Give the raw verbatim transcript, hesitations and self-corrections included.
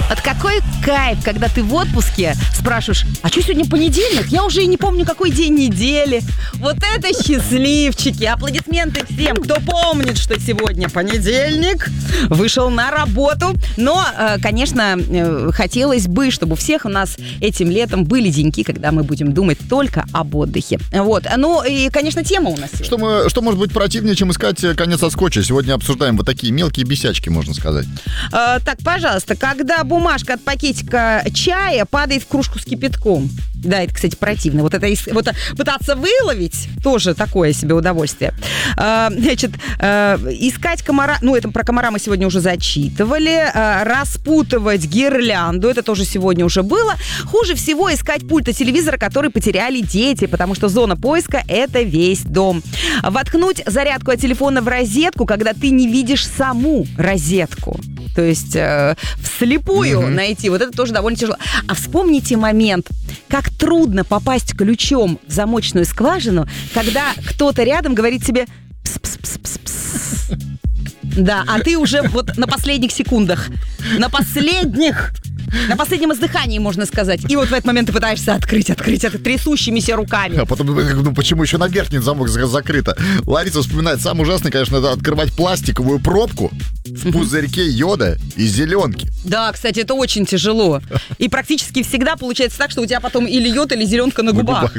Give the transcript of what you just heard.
Вот какой кайф, когда ты в отпуске спрашиваешь, а что сегодня понедельник? Я уже и не помню, какой день недели. Вот это счастливчики. Аплодисменты всем, кто помнит, что сегодня понедельник, вышел на работу. Но, конечно, хотелось бы, чтобы у всех у нас этим летом были деньки, когда мы будем думать только об отдыхе. Вот. Ну и, конечно, тема у нас сегодня. Что, мы, что может быть противнее, чем искать конец от скотча? Сегодня обсуждаем вот такие мелкие бесячки, можно сказать. А, так, пожалуйста, когда бумажка от пакетика чая падает в кружку с кипятком. Да, это, кстати, противно. Вот это вот, пытаться выловить тоже такое себе удовольствие. А, значит, а, искать комара... Ну, это про комара мы сегодня уже зачитывали. А, распутывать гирлянду. Это тоже сегодня уже было. Хуже всего искать пульт от телевизора, который потеряли дети, потому что зона поиска — это весь дом. Воткнуть зарядку от телефона в розетку, когда ты не видишь саму розетку. То есть э, вслепую mm-hmm. найти. Вот это тоже довольно тяжело. А вспомните момент, как трудно попасть ключом в замочную скважину, когда кто-то рядом говорит тебе пс-пс-пс-пс-пс. Да, а ты уже вот на последних секундах. На последних. На последнем издыхании, можно сказать. И вот в этот момент ты пытаешься открыть, открыть это трясущимися руками. А потом, ну почему еще на верхний замок закрыто? Лариса вспоминает, самое ужасное, конечно, это открывать пластиковую пробку в пузырьке йода и зеленки. Да, кстати, это очень тяжело. И практически всегда получается так, что у тебя потом или йод, или зеленка на губах.